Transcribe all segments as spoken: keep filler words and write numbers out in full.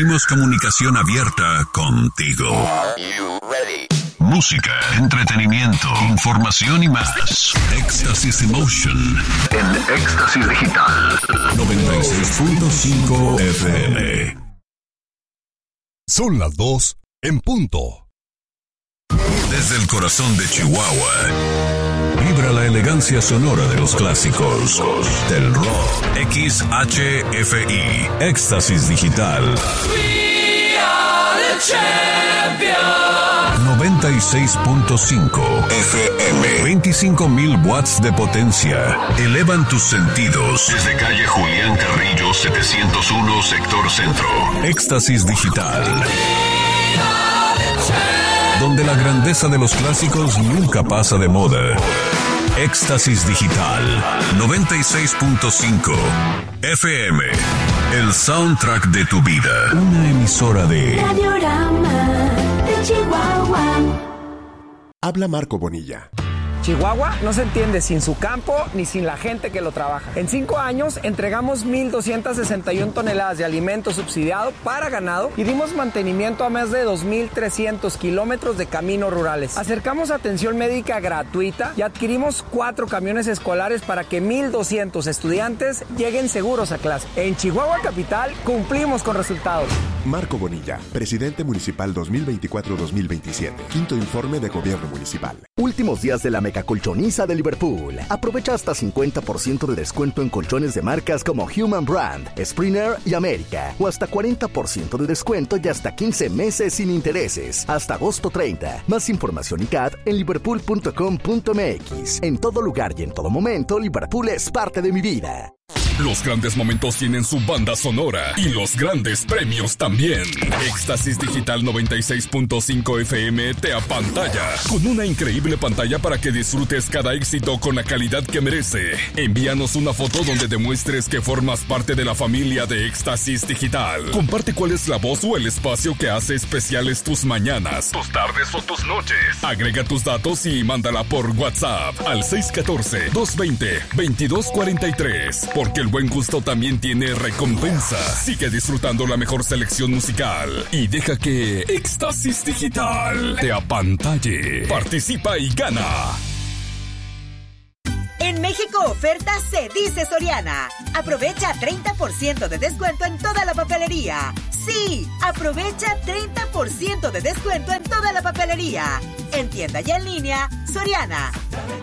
Ofrecemos comunicación abierta contigo. Música, entretenimiento, información y más. Éxtasis Emotion en Éxtasis Digital noventa y seis punto cinco F M. Son las dos en punto. Desde el corazón de Chihuahua, vibra la elegancia sonora de los clásicos del rock. X H F I, Éxtasis Digital. We are the champions. noventa y seis punto cinco F M. veinticinco mil watts de potencia. Elevan tus sentidos. Desde calle Julián Carrillo setecientos uno, sector centro. Éxtasis Digital. Donde la grandeza de los clásicos nunca pasa de moda. Éxtasis Digital noventa y seis punto cinco F M. El soundtrack de tu vida. Una emisora de Radiorama de Chihuahua. Habla Marco Bonilla. Chihuahua no se entiende sin su campo ni sin la gente que lo trabaja. En cinco años entregamos mil doscientas sesenta y una toneladas de alimento subsidiado para ganado y dimos mantenimiento a más de dos mil trescientos kilómetros de caminos rurales. Acercamos atención médica gratuita y adquirimos cuatro camiones escolares para que mil doscientos estudiantes lleguen seguros a clase. En Chihuahua Capital cumplimos con resultados. Marco Bonilla, presidente municipal dos mil veinticuatro dos mil veintisiete. Quinto informe de gobierno municipal. Últimos días de la mega colchoniza de Liverpool. Aprovecha hasta cincuenta por ciento de descuento en colchones de marcas como Human Brand, Springer y América. O hasta cuarenta por ciento de descuento y hasta quince meses sin intereses. Hasta agosto treinta. Más información y C A D en liverpool punto com punto m x. En todo lugar y en todo momento, Liverpool es parte de mi vida. Los grandes momentos tienen su banda sonora y los grandes premios también. Éxtasis Digital noventa y seis punto cinco F M te apantalla con una increíble pantalla para que disfrutes cada éxito con la calidad que merece. Envíanos una foto donde demuestres que formas parte de la familia de Éxtasis Digital. Comparte cuál es la voz o el espacio que hace especiales tus mañanas, tus tardes o tus noches. Agrega tus datos y mándala por WhatsApp al seis uno cuatro, dos dos cero, dos dos cuatro tres. Porque el buen gusto también tiene recompensa. Sigue disfrutando la mejor selección musical y deja que Éxtasis Digital te apantalle. Participa y gana. En México oferta se dice Soriana. Aprovecha treinta por ciento de descuento en toda la papelería. Sí, aprovecha treinta por ciento de descuento en toda la papelería. En tienda y en línea, Soriana.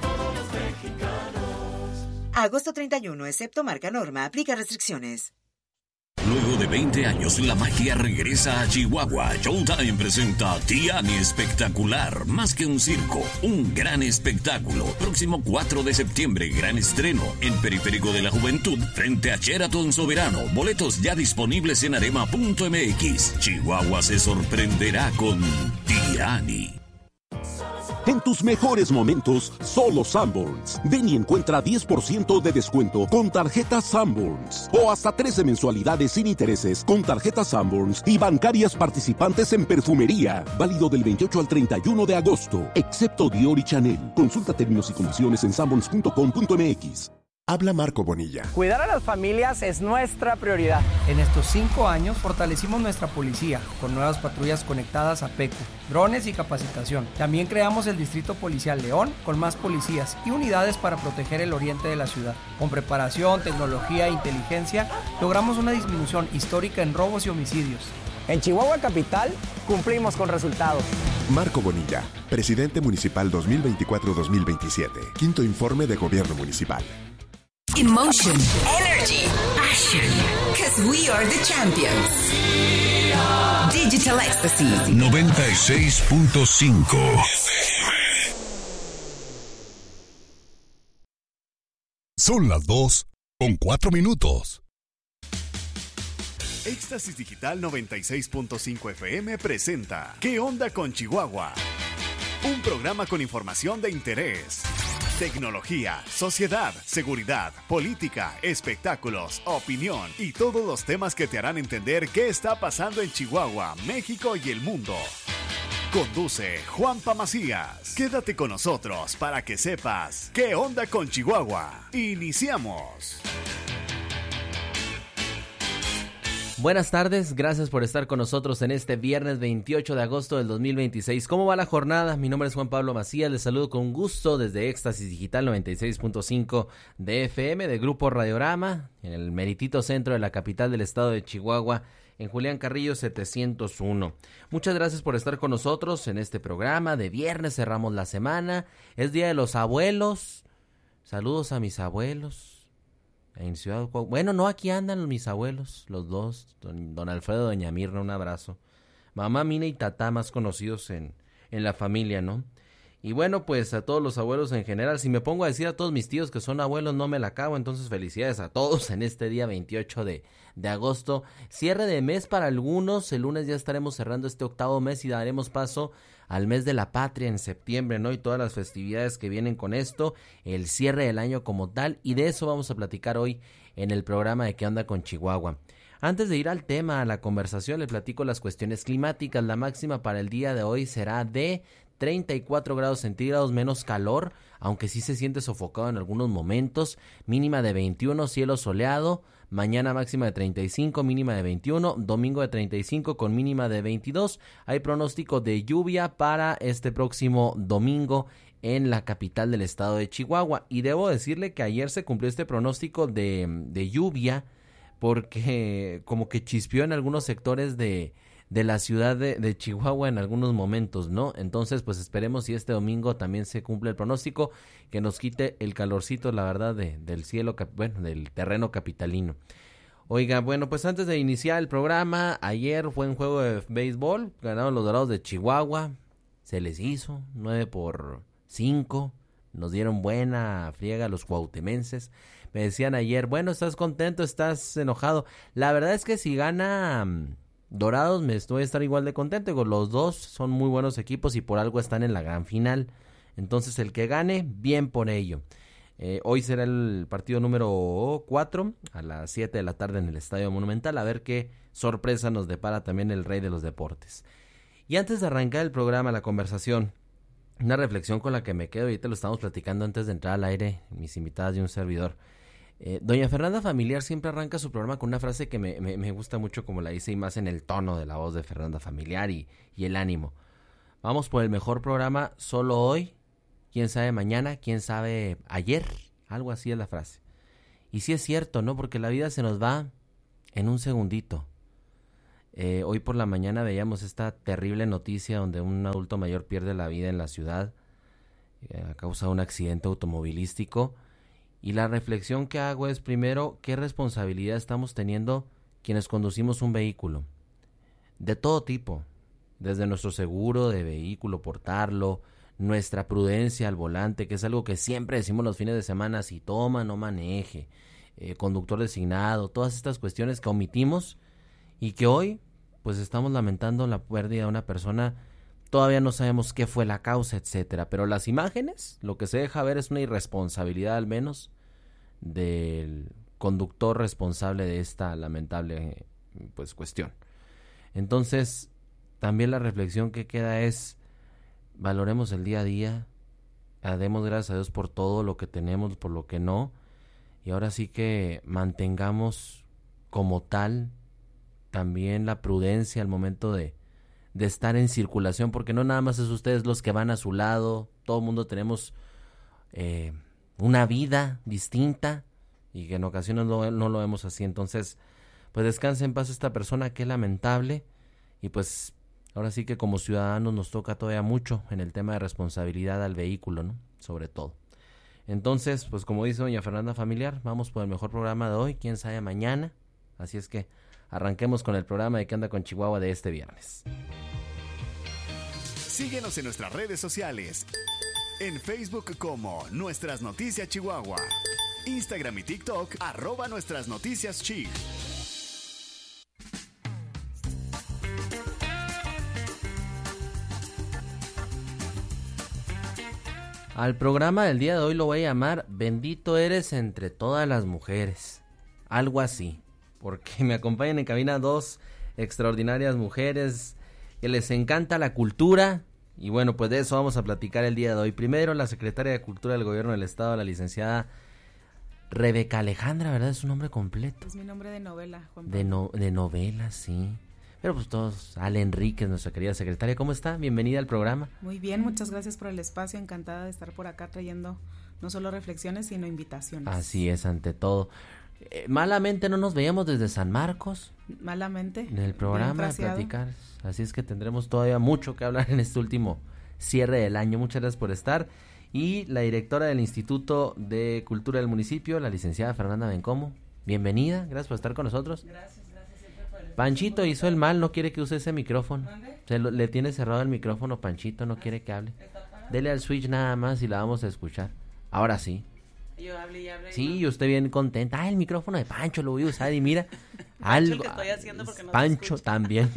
Agosto treinta y uno, excepto marca Norma, aplica restricciones. Luego de veinte años, la magia regresa a Chihuahua. Showtime presenta Tiani Espectacular, más que un circo, un gran espectáculo. Próximo cuatro de septiembre, gran estreno en Periférico de la Juventud, frente a Sheraton Soberano. Boletos ya disponibles en arema punto m x. Chihuahua se sorprenderá con Tiani. En tus mejores momentos, solo Sanborns. Ven y encuentra diez por ciento de descuento con tarjeta Sanborns. O hasta trece mensualidades sin intereses con tarjeta Sanborns y bancarias participantes en perfumería. Válido del veintiocho al treinta y uno de agosto. Excepto Dior y Chanel. Consulta términos y condiciones en sanborns punto com punto m x. Habla Marco Bonilla. Cuidar a las familias es nuestra prioridad. En estos cinco años fortalecimos nuestra policía con nuevas patrullas conectadas a PECU, drones y capacitación. También creamos el Distrito Policial León con más policías y unidades para proteger el oriente de la ciudad. Con preparación, tecnología e inteligencia logramos una disminución histórica en robos y homicidios. En Chihuahua Capital cumplimos con resultados. Marco Bonilla, presidente municipal dos mil veinticuatro dos mil veintisiete. Quinto informe de gobierno municipal. Emotion, energy, passion, because we are the champions. Digital Ecstasy noventa y seis punto cinco. Son las dos con cuatro minutos. Éxtasis Digital noventa y seis punto cinco F M presenta ¿Qué onda con Chihuahua? Un programa con información de interés. Tecnología, sociedad, seguridad, política, espectáculos, opinión y todos los temas que te harán entender qué está pasando en Chihuahua, México y el mundo. Conduce Juanpa Macías. Quédate con nosotros para que sepas qué onda con Chihuahua. Iniciamos. Buenas tardes, gracias por estar con nosotros en este viernes veintiocho de agosto del dos mil veintiséis. ¿Cómo va la jornada? Mi nombre es Juan Pablo Macías, les saludo con gusto desde Éxtasis Digital noventa y seis punto cinco de F M de Grupo Radiorama, en el meritito centro de la capital del estado de Chihuahua, en Julián Carrillo setecientos uno. Muchas gracias por estar con nosotros en este programa de viernes, cerramos la semana, es Día de los Abuelos, saludos a mis abuelos. En Ciudad Cuauhtémoc. Bueno, no, aquí andan mis abuelos, los dos, don, don Alfredo y doña Mirna, un abrazo. Mamá, Mina y Tatá, más conocidos en, en la familia, ¿no? Y bueno, pues a todos los abuelos en general, si me pongo a decir a todos mis tíos que son abuelos, no me la acabo, entonces felicidades a todos en este día veintiocho de, de agosto. Cierre de mes para algunos, el lunes ya estaremos cerrando este octavo mes y daremos paso al mes de la patria en septiembre, ¿no? Y todas las festividades que vienen con esto, el cierre del año como tal, y de eso vamos a platicar hoy en el programa de ¿Qué onda con Chihuahua? Antes de ir al tema, a la conversación, le platico las cuestiones climáticas. La máxima para el día de hoy será de treinta y cuatro grados centígrados, menos calor, aunque sí se siente sofocado en algunos momentos, mínima de veintiuno, cielo soleado. Mañana máxima de treinta y cinco, mínima de veintiuno, domingo de treinta y cinco con mínima de veintidós. Hay pronóstico de lluvia para este próximo domingo en la capital del estado de Chihuahua. Y debo decirle que ayer se cumplió este pronóstico de, de lluvia porque como que chispeó en algunos sectores de, de la ciudad de, de Chihuahua en algunos momentos, ¿no? Entonces, pues esperemos si este domingo también se cumple el pronóstico, que nos quite el calorcito, la verdad, de, del cielo, bueno, del terreno capitalino. Oiga, bueno, pues antes de iniciar el programa, ayer fue un juego de béisbol, ganaron los Dorados de Chihuahua, se les hizo, nueve por cinco, nos dieron buena friega a los cuauhtemenses. Me decían ayer, bueno, ¿estás contento? ¿Estás enojado? La verdad es que si gana Dorados me estoy a estar igual de contento. Digo, los dos son muy buenos equipos y por algo están en la gran final. Entonces el que gane, bien por ello. Eh, hoy será el partido número cuatro a las siete de la tarde en el Estadio Monumental. A ver qué sorpresa nos depara también el rey de los deportes. Y antes de arrancar el programa, la conversación, una reflexión con la que me quedo, ahorita lo estamos platicando antes de entrar al aire, mis invitadas y un servidor. Eh, Doña Fernanda Familiar siempre arranca su programa con una frase que me, me, me gusta mucho como la dice y más en el tono de la voz de Fernanda Familiar y, y el ánimo. Vamos por el mejor programa solo hoy, quién sabe mañana, quién sabe ayer, algo así es la frase. Y sí es cierto, ¿no? Porque la vida se nos va en un segundito. Eh, hoy por la mañana veíamos esta terrible noticia donde un adulto mayor pierde la vida en la ciudad eh, a causa de un accidente automovilístico. Y la reflexión que hago es, primero, ¿qué responsabilidad estamos teniendo quienes conducimos un vehículo? De todo tipo, desde nuestro seguro de vehículo, portarlo, nuestra prudencia al volante, que es algo que siempre decimos los fines de semana, si toma, no maneje, eh, conductor designado, todas estas cuestiones que omitimos y que hoy, pues estamos lamentando la pérdida de una persona. Todavía no sabemos qué fue la causa, etcétera, pero las imágenes, lo que se deja ver es una irresponsabilidad al menos del conductor responsable de esta lamentable pues cuestión. Entonces, también la reflexión que queda es, valoremos el día a día, demos gracias a Dios por todo lo que tenemos, por lo que no, y ahora sí que mantengamos como tal también la prudencia al momento de de estar en circulación, porque no nada más es ustedes los que van a su lado, todo el mundo tenemos eh, una vida distinta y que en ocasiones no, no lo vemos así. Entonces, pues descanse en paz esta persona, que lamentable, y pues ahora sí que como ciudadanos nos toca todavía mucho en el tema de responsabilidad al vehículo, ¿no? Sobre todo. Entonces, pues como dice doña Fernanda Familiar, vamos por el mejor programa de hoy, quién sabe mañana, así es que arranquemos con el programa de ¿Qué onda con Chihuahua? De este viernes. Síguenos en nuestras redes sociales. En Facebook como Nuestras Noticias Chihuahua. Instagram y TikTok arroba Nuestras Noticias Chi. Al programa del día de hoy lo voy a llamar Bendito eres entre todas las mujeres. Algo así. Porque me acompañan en cabina dos extraordinarias mujeres que les encanta la cultura. Y bueno, pues de eso vamos a platicar el día de hoy. Primero, la secretaria de Cultura del Gobierno del Estado, la licenciada Rebeca Alejandra, ¿verdad? Es su nombre completo. Es mi nombre de novela, Juan Pablo. De, no, de novela, sí. Pero pues todos, Ale Enríquez, nuestra querida secretaria, ¿cómo está? Bienvenida al programa. Muy bien, muchas gracias por el espacio, encantada de estar por acá trayendo no solo reflexiones, sino invitaciones. Así es, ante todo. Eh, malamente no nos veíamos desde San Marcos. Malamente. En el programa de platicar. Así es que tendremos todavía mucho que hablar en este último cierre del año. Muchas gracias por estar. Y la directora del Instituto de Cultura del municipio, la licenciada Fernanda Bencomo. Bienvenida, gracias por estar con nosotros. Gracias. Panchito hizo el mal, no quiere que use ese micrófono. Se lo, le tiene cerrado el micrófono, Panchito, no quiere que hable. Dele al switch nada más y la vamos a escuchar. Ahora sí. Yo hablé y hablé. Sí, y usted bien contenta. Ah, el micrófono de Pancho lo voy a usar y mira. algo. Que estoy haciendo porque no Pancho también.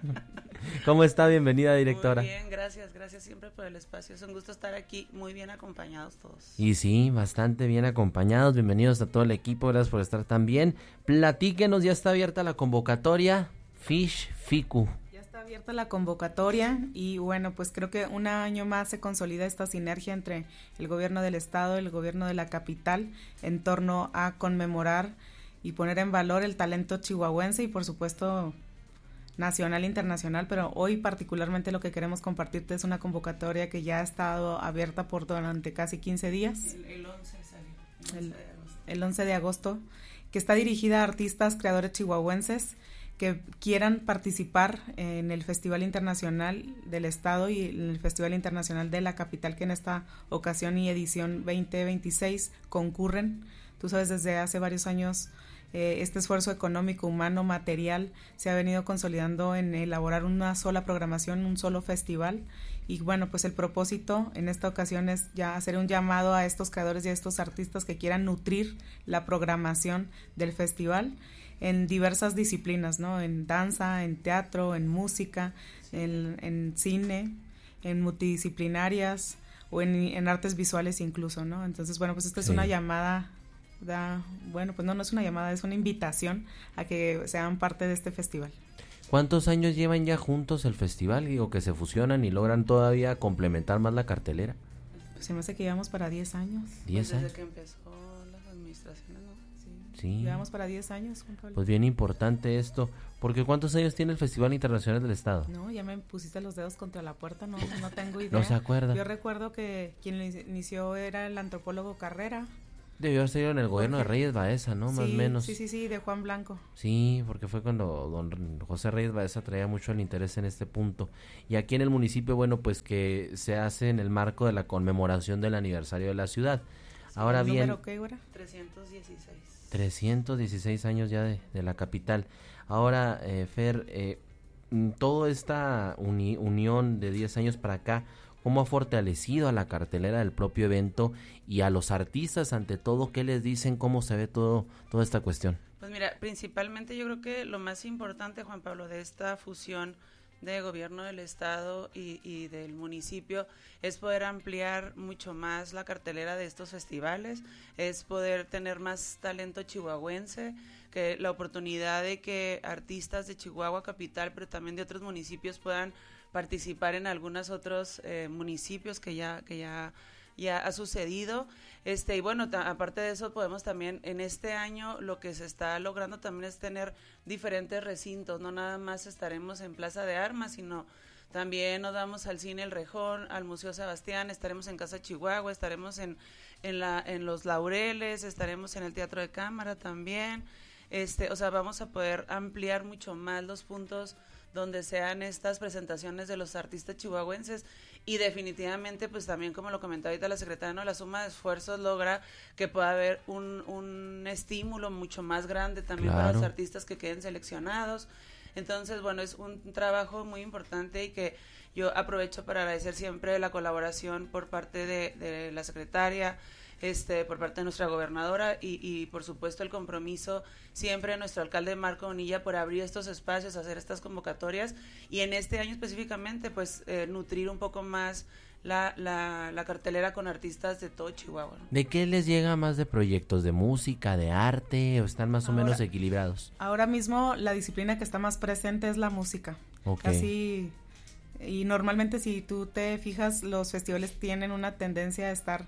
¿Cómo está? Bienvenida, directora. Muy bien, gracias, gracias siempre por el espacio. Es un gusto estar aquí, muy bien acompañados todos. Y sí, bastante bien acompañados. Bienvenidos a todo el equipo, gracias por estar también. Platíquenos, ya está abierta la convocatoria Fish Ficu. Ya está abierta la convocatoria y bueno, pues creo que un año más se consolida esta sinergia entre el gobierno del estado y el gobierno de la capital en torno a conmemorar y poner en valor el talento chihuahuense y por supuesto nacional e internacional, pero hoy particularmente lo que queremos compartirte es una convocatoria que ya ha estado abierta por durante casi quince días. El, el once salió. El, el once de agosto, que está dirigida a artistas, creadores chihuahuenses que quieran participar en el Festival Internacional del Estado y en el Festival Internacional de la Capital, que en esta ocasión y edición veinte veintiséis concurren. Tú sabes, desde hace varios años Eh, este esfuerzo económico, humano, material se ha venido consolidando en elaborar una sola programación, un solo festival y bueno, pues el propósito en esta ocasión es ya hacer un llamado a estos creadores y a estos artistas que quieran nutrir la programación del festival en diversas disciplinas, ¿no? En danza, en teatro, en música, en, en cine, en multidisciplinarias o en, en artes visuales incluso, ¿no? Entonces, bueno, pues esta es sí. una llamada Da, bueno, pues no, no es una llamada, es una invitación a que sean parte de este festival. ¿Cuántos años llevan ya juntos el festival? Digo, que se fusionan y logran todavía complementar más la cartelera. Pues se me hace que llevamos para diez años. ¿diez pues años? Desde que empezó las administraciones, ¿no? Sí. sí. Llevamos para diez años, Juan Pablo. Pues bien importante esto, porque ¿cuántos años tiene el Festival Internacional del Estado? No, ya me pusiste los dedos contra la puerta, no, no tengo idea. ¿No se acuerda? Yo recuerdo que quien lo inició era el antropólogo Carrera. Debió haber sido en el gobierno Jorge. de Reyes Baeza, ¿no? Sí, Más o menos. Sí, sí, sí, de Juan Blanco. Sí, porque fue cuando don José Reyes Baeza traía mucho el interés en este punto. Y aquí en el municipio, bueno, pues que se hace en el marco de la conmemoración del aniversario de la ciudad. Sí, Ahora ¿el bien... número qué era? trescientos dieciséis. trescientos dieciséis años ya de, de la capital. Ahora, eh, Fer, eh, toda esta uni, unión de diez años para acá, ¿cómo ha fortalecido a la cartelera del propio evento y a los artistas ante todo? ¿Qué les dicen? ¿Cómo se ve todo toda esta cuestión? Pues mira, principalmente yo creo que lo más importante, Juan Pablo, de esta fusión de gobierno del estado y, y del municipio es poder ampliar mucho más la cartelera de estos festivales, es poder tener más talento chihuahuense, que la oportunidad de que artistas de Chihuahua capital, pero también de otros municipios puedan participar en algunos otros eh, municipios que ya que ya ya ha sucedido, este y bueno, ta, aparte de eso podemos también en este año lo que se está logrando también es tener diferentes recintos, no nada más estaremos en Plaza de Armas, sino también nos vamos al Cine El Rejón, al Museo Sebastián, estaremos en Casa Chihuahua, estaremos en en la en Los Laureles, estaremos en el Teatro de Cámara también, este, o sea, vamos a poder ampliar mucho más los puntos donde sean estas presentaciones de los artistas chihuahuenses y definitivamente pues también como lo comentaba ahorita la secretaria, ¿no? La suma de esfuerzos logra que pueda haber un, un estímulo mucho más grande también claro. para los artistas que queden seleccionados. Entonces, bueno, es un trabajo muy importante y que yo aprovecho para agradecer siempre la colaboración por parte de, de la secretaria, este, por parte de nuestra gobernadora y, y por supuesto el compromiso siempre de nuestro alcalde Marco Bonilla por abrir estos espacios, hacer estas convocatorias y en este año específicamente pues eh, nutrir un poco más la, la, la cartelera con artistas de todo Chihuahua, ¿no? ¿De qué les llega más de proyectos? ¿De música, de arte o están más o ahora, menos equilibrados? Ahora mismo la disciplina que está más presente es la música. Okay. Así, y normalmente si tú te fijas los festivales tienen una tendencia a estar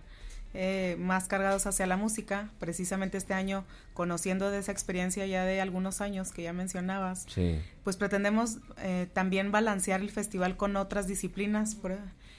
eh, más cargados hacia la música. Precisamente este año, conociendo de esa experiencia ya de algunos años que ya mencionabas, sí. pues pretendemos eh, también balancear el festival con otras disciplinas, por,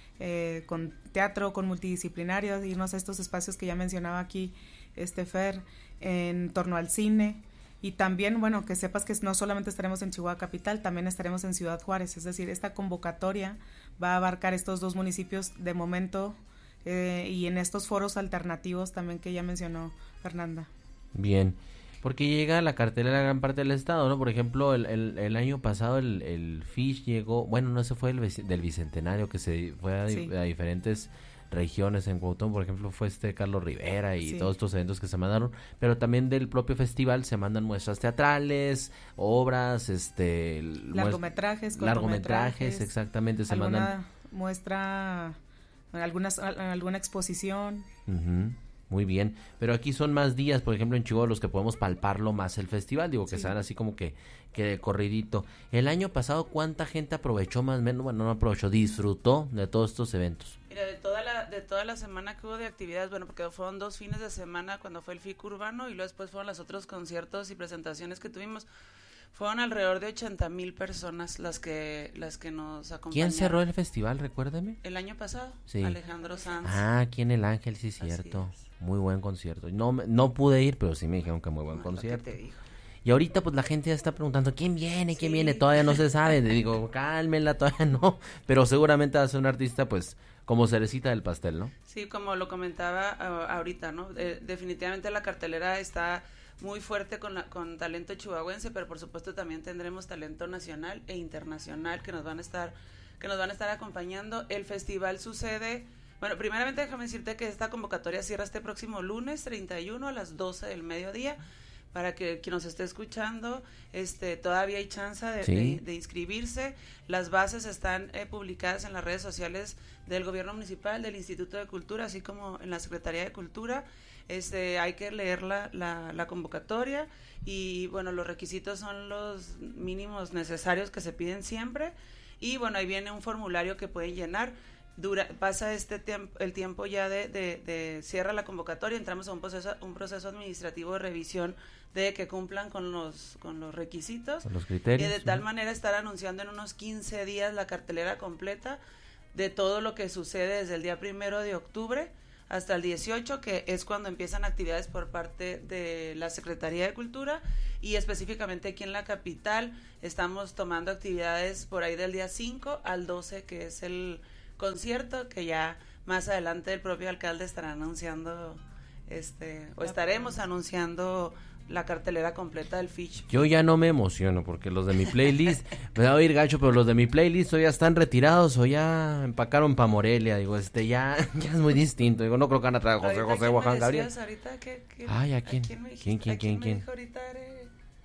eh, con teatro, con multidisciplinarios, irnos a estos espacios que ya mencionaba aquí este Fer, en torno al cine. Y también, bueno, que sepas que no solamente estaremos en Chihuahua Capital, también estaremos en Ciudad Juárez, es decir, esta convocatoria va a abarcar estos dos municipios de momento eh, y en estos foros alternativos también que ya mencionó Fernanda. Bien, porque llega a la cartelera gran parte del estado, ¿no? Por ejemplo, el, el, el año pasado el, el Fish llegó, bueno, no ese fue el del Bicentenario, que se fue a, sí. a diferentes regiones. En Cuautón, por ejemplo, fue este Carlos Rivera y sí. todos estos eventos que se mandaron, pero también del propio festival se mandan muestras teatrales, obras, este largometrajes, largometrajes, exactamente, se alguna mandan muestra, algunas alguna exposición. Uh-huh. Muy bien, pero aquí son más días, por ejemplo en Chihuahua, los que podemos palparlo más el festival, digo que sí. sean así como que, que de corridito. El año pasado, ¿cuánta gente aprovechó más o menos, bueno, no aprovechó, disfrutó de todos estos eventos? Mira, de toda la de toda la semana que hubo de actividades, bueno, porque fueron dos fines de semana cuando fue el F I C Urbano y luego después fueron los otros conciertos y presentaciones que tuvimos. Fueron alrededor de ochenta mil personas las que las que nos acompañaron. ¿Quién cerró el festival, recuérdame? El año pasado, sí. Alejandro Sanz. Ah, aquí en el Ángel, sí, cierto. Muy buen concierto. No no pude ir, pero sí me dijeron que muy buen no, concierto. Y ahorita pues la gente ya está preguntando, ¿quién viene? ¿Quién sí. viene? Todavía no se sabe. Le digo, cálmenla, todavía no. Pero seguramente va a ser un artista pues como cerecita del pastel, ¿no? Sí, como lo comentaba uh, ahorita, ¿no? De, definitivamente la cartelera está muy fuerte con la, con talento chihuahuense, pero por supuesto también tendremos talento nacional e internacional que nos van a estar que nos van a estar acompañando. El festival sucede, bueno, primeramente déjame decirte que esta convocatoria cierra este próximo lunes treinta y uno a las doce del mediodía. Para que quien nos esté escuchando, este, todavía hay chance de, sí. de, de inscribirse. Las bases están eh, publicadas en las redes sociales del Gobierno Municipal, del Instituto de Cultura, así como en la Secretaría de Cultura. Este, hay que leer la, la, la convocatoria y, bueno, los requisitos son los mínimos necesarios que se piden siempre. Y, bueno, ahí viene un formulario que pueden llenar. Dura, pasa este tiempo, el tiempo ya de, de, de cierra la convocatoria, entramos a un proceso, un proceso administrativo de revisión de que cumplan con los con los requisitos, con los criterios, y de tal manera estar anunciando en unos quince días la cartelera completa de todo lo que sucede desde el día primero de octubre hasta el dieciocho, que es cuando empiezan actividades por parte de la Secretaría de Cultura, y específicamente aquí en la capital estamos tomando actividades por ahí del día cinco al doce, que es el concierto, que ya más adelante el propio alcalde estará anunciando, este, o estaremos anunciando la cartelera completa del Fish. Yo ya no me emociono porque los de mi playlist, me va a oír gacho, pero los de mi playlist o ya están retirados o ya empacaron para Morelia, digo, este, ya, ya es muy distinto, digo, no creo que van a traer a José José o a Juan Gabriel. ¿Qué, qué, Ay, ¿a quién? ¿a quién me ¿Quién, quién, quién, quién? Ahorita, eh?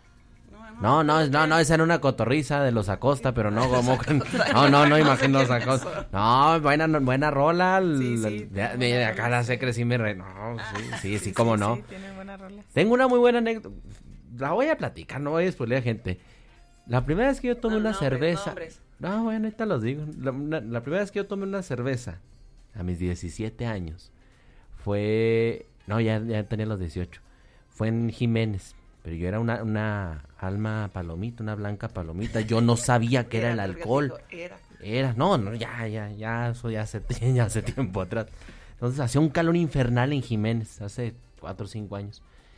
No, no, no, no, esa era una cotorriza de los Acosta, pero no como no, no, no imagino los Acosta. No, buena buena rola. Sí, sí, de, de, de acá la sé crecí me re, no, sí, sí, sí, cómo no. Sí, tiene buena rola. Tengo una muy buena anécdota. La voy a platicar, no voy a spoilear gente. La primera vez que yo tomé no, una nombres, cerveza. Nombres. No, bueno, ahorita los digo. La, una, la primera vez que yo tomé una cerveza a mis diecisiete años fue, no, ya ya tenía los dieciocho. Fue en Jiménez. Pero yo era una, una alma palomita, una blanca palomita. Yo no sabía que era, era el alcohol. Era. Era, no, no, ya, ya, ya, eso ya hace, ya hace tiempo atrás. Entonces hacía un calor infernal en Jiménez, hace cuatro o cinco años.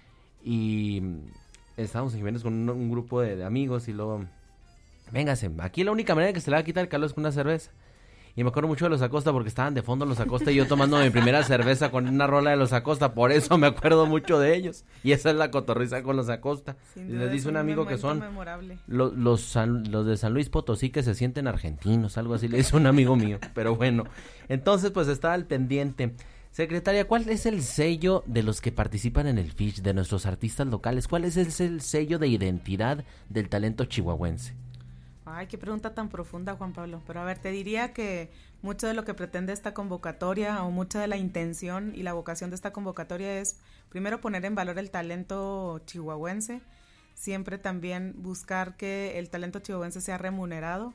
Y estábamos en Jiménez con un, un grupo de, de amigos y luego, véngase, aquí la única manera que se le va a quitar el calor es con una cerveza. Y me acuerdo mucho de los Acosta porque estaban de fondo los Acosta y yo tomando mi primera cerveza con una rola de los Acosta, por eso me acuerdo mucho de ellos. Y esa es la cotorriza con los Acosta. Y les dice un amigo que son los, los, San, los de San Luis Potosí que se sienten argentinos, algo así, le dice un amigo mío. Pero bueno, entonces pues estaba al pendiente. Secretaria, ¿cuál es el sello de los que participan en el Fish, de nuestros artistas locales? ¿Cuál es el, el sello de identidad del talento chihuahuense? Ay, qué pregunta tan profunda, Juan Pablo. Pero a ver, te diría que mucho de lo que pretende esta convocatoria o mucha de la intención y la vocación de esta convocatoria es primero poner en valor el talento chihuahuense, siempre también buscar que el talento chihuahuense sea remunerado,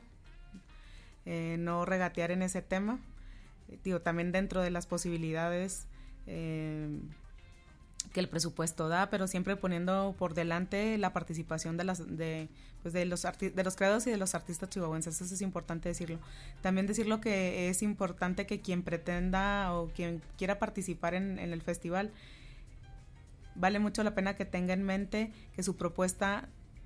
eh, no regatear en ese tema. Digo, también dentro de las posibilidades eh, que el presupuesto da, pero siempre poniendo por delante la participación de las de pues de los arti- de los creadores y de los artistas chihuahuenses. Eso es importante decirlo. También decirlo que es importante que quien pretenda o quien quiera participar en, en el festival, vale mucho la pena que tenga en mente que su propuesta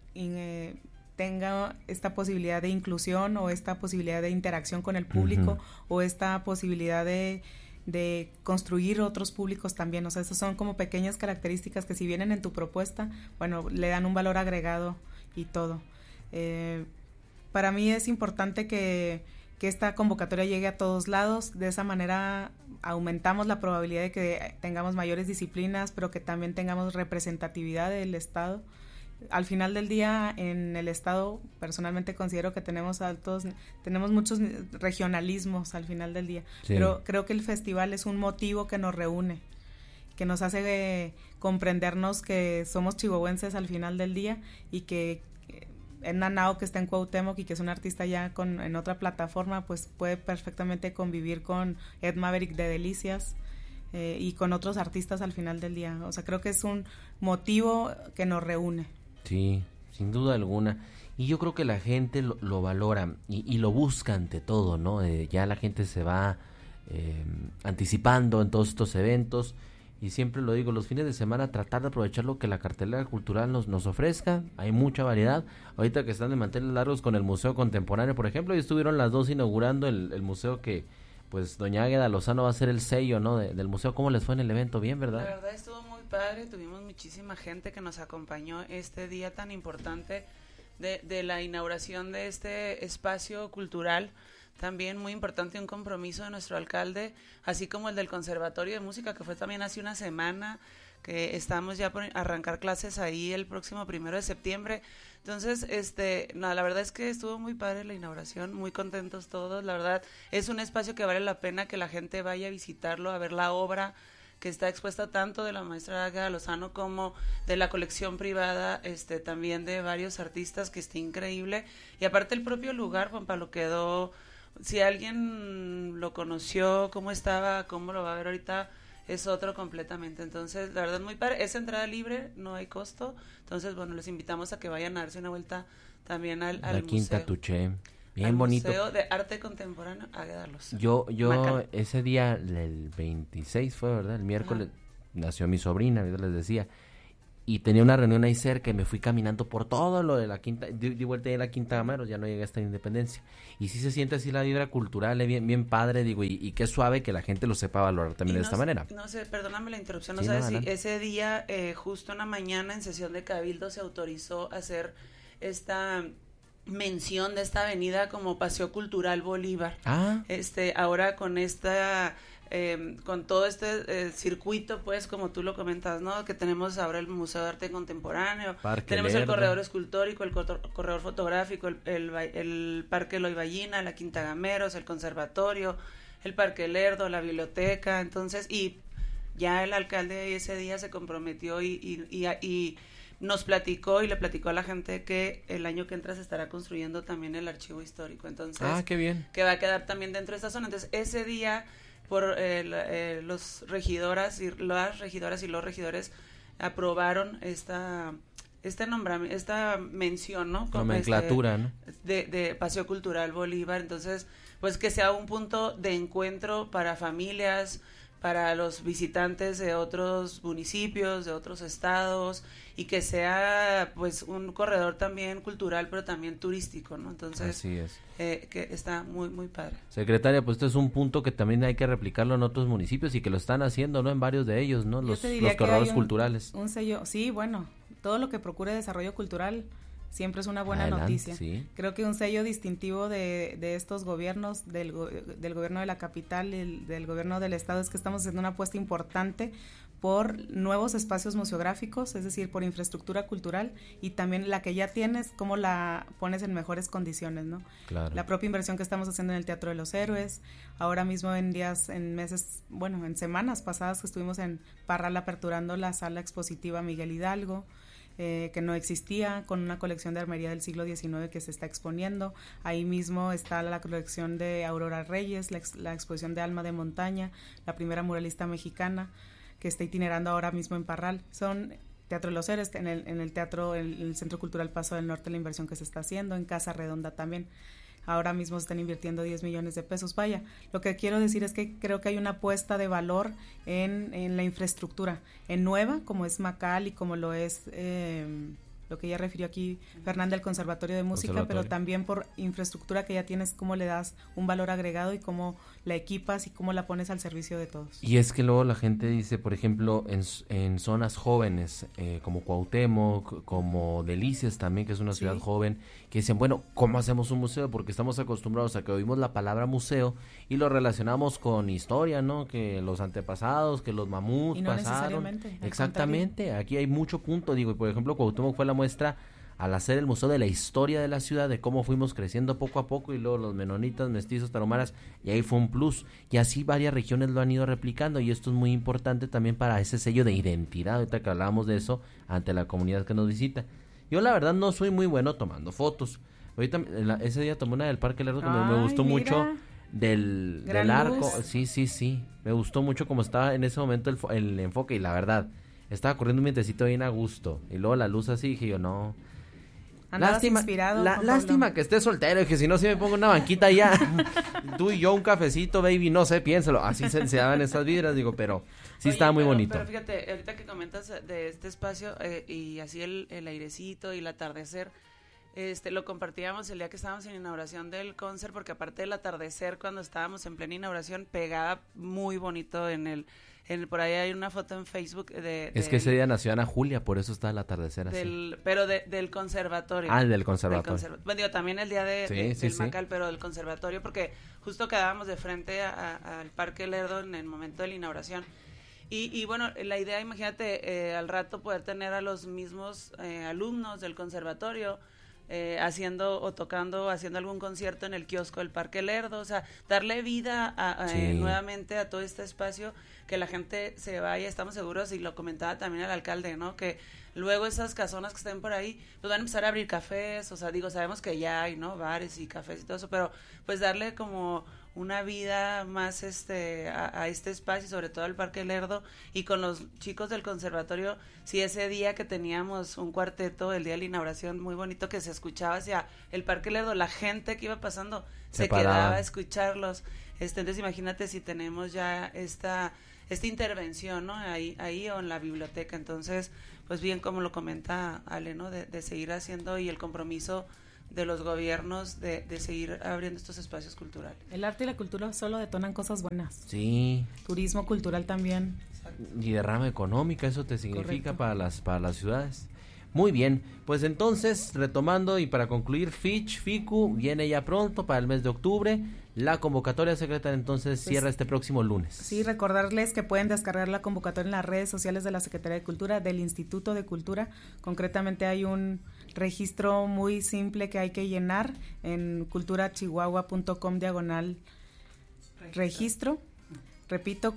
eh, tenga esta posibilidad de inclusión o esta posibilidad de interacción con el público, uh-huh. o esta posibilidad de de construir otros públicos también. O sea, esas son como pequeñas características que si vienen en tu propuesta, bueno, le dan un valor agregado y todo. Eh, para mí es importante que, que esta convocatoria llegue a todos lados. De esa manera aumentamos la probabilidad de que tengamos mayores disciplinas, pero que también tengamos representatividad del Estado. Al final del día, en el Estado, personalmente considero que tenemos altos, tenemos muchos regionalismos al final del día, sí. Pero creo que el festival es un motivo que nos reúne, que nos hace eh, comprendernos que somos chihuahuenses al final del día, y que eh, Edna Nao, que está en Cuauhtémoc y que es un artista ya con, en otra plataforma, pues puede perfectamente convivir con Ed Maverick de Delicias, eh, y con otros artistas al final del día. O sea, creo que es un motivo que nos reúne. Sí, sin duda alguna. Y yo creo que la gente lo, lo valora y, y lo busca ante todo, ¿no? Eh, ya la gente se va eh, anticipando en todos estos eventos, y siempre lo digo, los fines de semana tratar de aprovechar lo que la cartelera cultural nos, nos ofrezca. Hay mucha variedad. Ahorita que están de manteles largos con el Museo Contemporáneo, por ejemplo, y estuvieron las dos inaugurando el, el museo que, pues, doña Águeda Lozano va a ser el sello, ¿no? De, del museo. ¿Cómo les fue en el evento? Bien, ¿verdad? La verdad estuvo muy padre, tuvimos muchísima gente que nos acompañó este día tan importante de, de la inauguración de este espacio cultural. También muy importante un compromiso de nuestro alcalde, así como el del Conservatorio de Música, que fue también hace una semana, que estamos ya por arrancar clases ahí el próximo primero de septiembre. Entonces, este, no, la verdad es que estuvo muy padre la inauguración, muy contentos todos. La verdad es un espacio que vale la pena que la gente vaya a visitarlo, a ver la obra que está expuesta tanto de la maestra Águeda Lozano como de la colección privada, este, también de varios artistas, que está increíble. Y aparte el propio lugar, Juan Pablo, quedó, si alguien lo conoció, cómo estaba, cómo lo va a ver ahorita, es otro completamente. Entonces, la verdad, muy padre. Es entrada libre, no hay costo. Entonces, bueno, les invitamos a que vayan a darse una vuelta también al, al la Quinta museo. Tuché. Bien al bonito. Museo de Arte Contemporáneo Águeda Lozano. Yo, yo Macán. Ese día, el veintiséis fue, ¿verdad? El miércoles, ajá, nació mi sobrina, yo les decía, y tenía una reunión ahí cerca y me fui caminando por todo lo de la Quinta, di, di vuelta de la Quinta Amaros, ya no llegué hasta Independencia, y sí se siente así la vibra cultural, eh, bien, bien padre, digo, y, y qué suave que la gente lo sepa valorar también Y de no esta sé, manera. No sé, perdóname la interrupción, no Sí, sabes no, si adelante. ese día, eh, justo en la mañana, en sesión de Cabildo, se autorizó hacer esta mención de esta avenida como Paseo Cultural Bolívar. Ah. Este, ahora con esta, eh, con todo este eh, circuito, pues, como tú lo comentas, ¿no? Que tenemos ahora el Museo de Arte Contemporáneo, Parque tenemos Lerdo. el corredor escultórico, el cotor- corredor fotográfico, el, el, el Parque Eloy Ballina, la Quinta Gameros, el conservatorio, el Parque Lerdo, la biblioteca. Entonces, y ya el alcalde ese día se comprometió y, y, y, y nos platicó y le platicó a la gente que el año que entra se estará construyendo también el archivo histórico. Entonces, Ah, qué bien. que va a quedar también dentro de esta zona. Entonces, ese día, por eh, la- eh, los regidoras y las regidoras y los regidores aprobaron esta este nombramiento, esta mención, ¿no? Como Nomenclatura, este, ¿no? De, de Paseo Cultural Bolívar. Entonces, pues que sea un punto de encuentro para familias, para los visitantes de otros municipios, de otros estados, y que sea pues un corredor también cultural, pero también turístico, ¿no? Entonces, Así es. eh, que está muy, muy padre. Secretaria, pues este es un punto que también hay que replicarlo en otros municipios y que lo están haciendo, ¿no? En varios de ellos, ¿no? Yo Los, te diría los que hay corredores un- culturales. Un sello, sí, bueno, todo lo que procure desarrollo cultural siempre es una buena Adelante, noticia. sí. Creo que un sello distintivo de, de estos gobiernos, del, go- del gobierno de la capital y el- del gobierno del estado, es que estamos haciendo una apuesta importante por nuevos espacios museográficos, es decir, por infraestructura cultural, y también la que ya tienes, cómo la pones en mejores condiciones, ¿no? Claro. La propia inversión que estamos haciendo en el Teatro de los Héroes, ahora mismo en días, en meses, bueno, en semanas pasadas que estuvimos en Parral aperturando la sala expositiva Miguel Hidalgo. eh, que no existía, con una colección de armería del siglo diecinueve que se está exponiendo. Ahí mismo está la colección de Aurora Reyes, la, ex, la exposición de Alma de Montaña, la primera muralista mexicana, que está itinerando ahora mismo en Parral. Son Teatro de los Héroes, en el, en el teatro, en el Centro Cultural Paso del Norte, la inversión que se está haciendo, en Casa Redonda también. Ahora mismo se están invirtiendo diez millones de pesos. Vaya, lo que quiero decir es que creo que hay una apuesta de valor en, en la infraestructura, en nueva, como es Macal y como lo es eh, lo que ya refirió aquí Fernanda, el Conservatorio de Música, Conservatorio. Pero también por infraestructura que ya tienes, cómo le das un valor agregado y cómo la equipas y cómo la pones al servicio de todos. Y es que luego la gente dice, por ejemplo, en, en zonas jóvenes, eh, como Cuauhtémoc, como Delicias también, que es una ciudad sí. joven, que dicen, bueno, ¿cómo hacemos un museo? Porque estamos acostumbrados a que oímos la palabra museo y lo relacionamos con historia, ¿no? Que los antepasados, que los mamuts no pasaron. Exactamente, aquí hay mucho punto, digo, y por ejemplo, Cuauhtémoc fue la muestra al hacer el museo de la historia de la ciudad, de cómo fuimos creciendo poco a poco, y luego los menonitas, mestizos, tarahumaras, y ahí fue un plus, y así varias regiones lo han ido replicando, y esto es muy importante también para ese sello de identidad, ahorita que hablábamos de eso, ante la comunidad que nos visita. Yo la verdad no soy muy bueno tomando fotos. Ahorita ese día tomé una del Parque Lerdo que Ay, me, me gustó mira. mucho del, del arco. Luz. Sí, sí, sí. Me gustó mucho como estaba en ese momento el, el enfoque, y la verdad, estaba corriendo un vientecito bien a gusto. Y luego la luz así, dije yo, no. Andabas lástima, inspirado. La, lástima que esté soltero, y que si no, si me pongo una banquita ya, tú y yo un cafecito, baby, no sé, piénsalo. Así se, se daban esas vibras, digo, pero sí Oye, estaba muy pero, bonito. Pero fíjate, ahorita que comentas de este espacio, eh, y así el, el airecito y el atardecer, este lo compartíamos el día que estábamos en inauguración del concert, porque aparte del atardecer, cuando estábamos en plena inauguración, pegaba muy bonito en el... En, por ahí hay una foto en Facebook de... de es que ese día nació Ana Julia, por eso está el atardecer así. Del, pero de, del conservatorio. Ah, del conservatorio. Del conserva- bueno, digo, también el día de, sí, de, sí, del sí. Macal, pero del conservatorio, porque justo quedábamos de frente al Parque Lerdo en el momento de la inauguración. Y, y bueno, la idea, imagínate, eh, al rato poder tener a los mismos eh, alumnos del conservatorio Eh, haciendo o tocando, haciendo algún concierto en el kiosco del Parque Lerdo, o sea, darle vida a, a, sí. eh, nuevamente a todo este espacio, que la gente se vaya, estamos seguros, y lo comentaba también el alcalde, ¿no? Que luego esas casonas que estén por ahí, pues van a empezar a abrir cafés, o sea, digo, sabemos que ya hay, ¿no? Bares y cafés y todo eso, pero pues darle como una vida más este a, a este espacio, sobre todo al Parque Lerdo, y con los chicos del conservatorio, si ese día que teníamos un cuarteto, el día de la inauguración, muy bonito, que se escuchaba hacia el Parque Lerdo, la gente que iba pasando se, se quedaba a escucharlos, este, entonces imagínate si tenemos ya esta esta intervención, ¿no? Ahí, ahí o en la biblioteca, entonces, pues bien, como lo comenta Ale, ¿no? De, de seguir haciendo, y el compromiso de los gobiernos de, de seguir abriendo estos espacios culturales. El arte y la cultura solo detonan cosas buenas. Sí. Turismo cultural también. Y derrama económica, eso te significa para las para las ciudades. Muy bien, pues entonces, retomando y para concluir, Fitch, Ficu, viene ya pronto para el mes de octubre. La convocatoria secreta entonces pues, cierra este próximo lunes. Sí, recordarles que pueden descargar la convocatoria en las redes sociales de la Secretaría de Cultura, del Instituto de Cultura. Concretamente hay un registro muy simple que hay que llenar en culturachihuahua.com diagonal registro. Repito,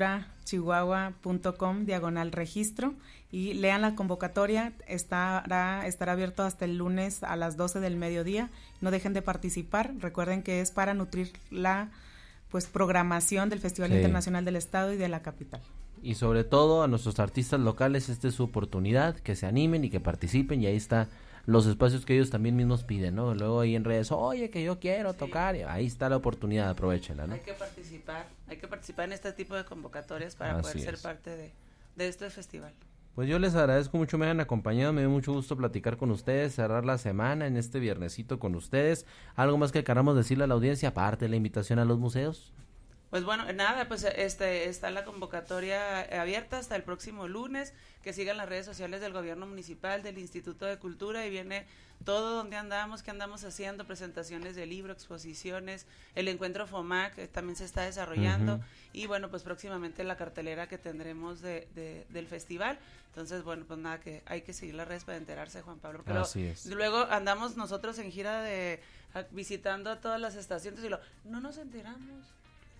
culturachihuahua.com diagonal registro, y lean la convocatoria, estará, estará abierto hasta el lunes a las doce del mediodía. No dejen de participar, recuerden que es para nutrir la pues programación del Festival sí. Internacional del Estado y de la capital. Y sobre todo a nuestros artistas locales, esta es su oportunidad, que se animen y que participen, y ahí está los espacios que ellos también mismos piden, ¿no? Luego ahí en redes, oye, que yo quiero sí. tocar, y ahí está la oportunidad, aprovechenla, ¿no? Hay que participar, hay que participar en este tipo de convocatorias para Así poder es. ser parte de, de este festival. Pues yo les agradezco mucho, me hayan acompañado, me dio mucho gusto platicar con ustedes, cerrar la semana en este viernesito con ustedes. ¿Algo más que queramos decirle a la audiencia, aparte de la invitación a los museos? Pues bueno, nada, pues este está la convocatoria abierta hasta el próximo lunes, que sigan las redes sociales del gobierno municipal, del Instituto de Cultura, y viene todo donde andamos, que andamos haciendo, presentaciones de libro, exposiciones, el encuentro FOMAC que también se está desarrollando, uh-huh. y bueno, pues próximamente la cartelera que tendremos de, de del festival. Entonces, bueno, pues nada, que hay que seguir las redes para enterarse, Juan Pablo. Pero Así es. Luego andamos nosotros en gira de a, visitando a todas las estaciones y lo, no nos enteramos.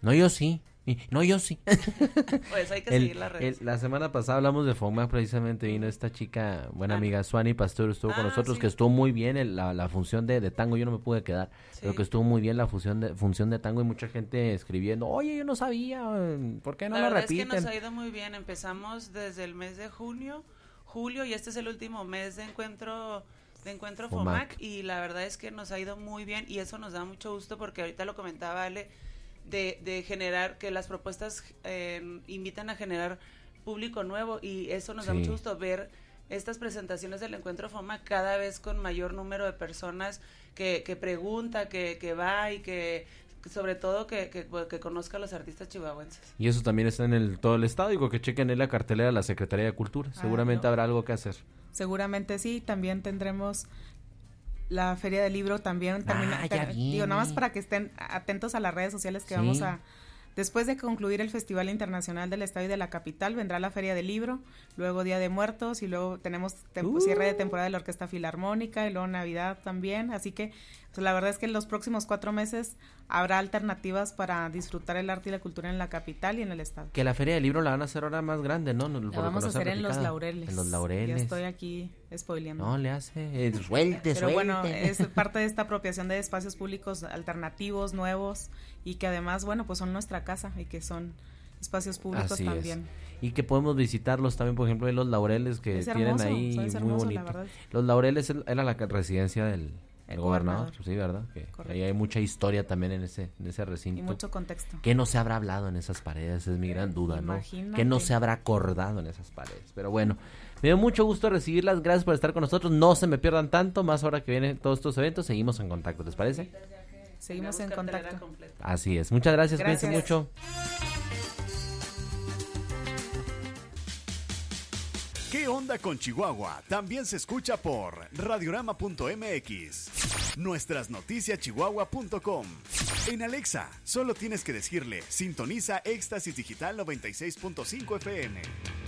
No, yo sí. No, yo sí. Pues hay que el, seguir las redes. El, la semana pasada hablamos de FOMAC, precisamente vino esta chica, buena ah. amiga, Suani Pastor, estuvo ah, con nosotros, sí. que estuvo muy bien el, la, la función de, de tango, yo no me pude quedar, sí. pero que estuvo muy bien la función de, función de tango y mucha gente escribiendo, oye, yo no sabía, ¿por qué no la, la repiten? Es que nos ha ido muy bien, empezamos desde el mes de junio, julio, y este es el último mes de encuentro... de encuentro FOMAC, FOMAC y la verdad es que nos ha ido muy bien y eso nos da mucho gusto porque ahorita lo comentaba Ale, de, de generar, que las propuestas eh, invitan a generar público nuevo y eso nos sí. da mucho gusto ver estas presentaciones del encuentro FOMAC cada vez con mayor número de personas que, que pregunta, que, que va y que sobre todo que, que, que conozca a los artistas chihuahuenses. Y eso también está en el todo el estado, digo que chequen en la cartelera de la Secretaría de Cultura, ah, seguramente no. habrá algo que hacer. Seguramente sí, también tendremos la Feria del Libro también termina, ah, ya ter, digo, nada más para que estén atentos a las redes sociales que sí. vamos a después de concluir el Festival Internacional del Estado y de la Capital, vendrá la Feria del Libro, luego Día de Muertos y luego tenemos uh. cierre de temporada de la Orquesta Filarmónica y luego Navidad también, así que pues, la verdad es que en los próximos cuatro meses habrá alternativas para disfrutar el arte y la cultura en la capital y en el estado. Que la Feria del Libro la van a hacer ahora más grande, ¿no? no la vamos a hacer en Los Laureles. En Los Laureles. Ya estoy aquí spoileando. No, le hace, eh, suelte, Pero suelte. bueno, es parte de esta apropiación de espacios públicos alternativos, nuevos, y que además, bueno, pues son nuestra casa y que son espacios públicos Así también. Es. Y que podemos visitarlos también, por ejemplo, en Los Laureles, que es tienen hermoso, ahí muy hermoso, bonito. Los Laureles era la residencia del... El, el gobernador, gobernador, sí, ¿verdad? Que ahí hay mucha historia también en ese en ese recinto. Y mucho contexto. ¿Qué no se habrá hablado en esas paredes? Es mi gran duda, Imagínate. ¿no? ¿Qué no se habrá acordado en esas paredes? Pero bueno, me dio mucho gusto recibirlas. Gracias por estar con nosotros. No se me pierdan tanto, más ahora que vienen todos estos eventos. Seguimos en contacto, ¿les parece? Seguimos en contacto. Así es. Muchas gracias, gracias. Cuídense mucho. ¿Qué onda con Chihuahua? También se escucha por radiorama punto m x, nuestras noticias chihuahua punto com. En Alexa, solo tienes que decirle, sintoniza Éxtasis Digital noventa y seis punto cinco F M.